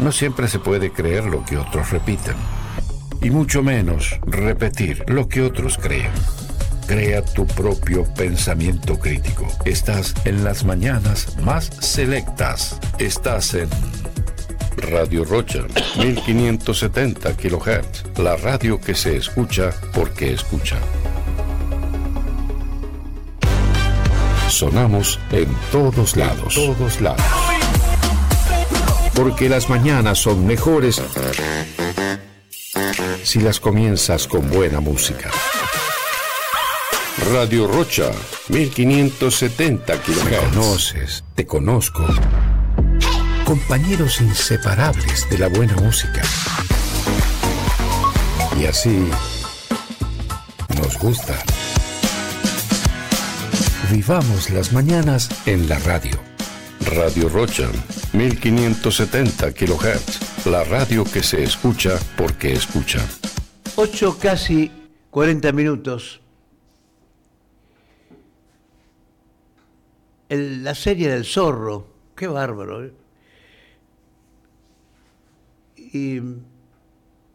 No siempre se puede creer lo que otros repiten, y mucho menos repetir lo que otros creen. Crea tu propio pensamiento crítico. Estás en las mañanas más selectas. Estás en Radio Rocha, 1570 kHz. La radio que se escucha porque escucha. Sonamos en todos lados. En todos lados. Porque las mañanas son mejores si las comienzas con buena música. Radio Rocha, 1570 kHz. Me conoces, te conozco. Compañeros inseparables de la buena música. Y así nos gusta. Vivamos las mañanas en la radio. Radio Rocha, 1570 kHz. La radio que se escucha porque escucha. 8 casi 40 minutos. La serie del zorro. Qué bárbaro, ¿eh? Y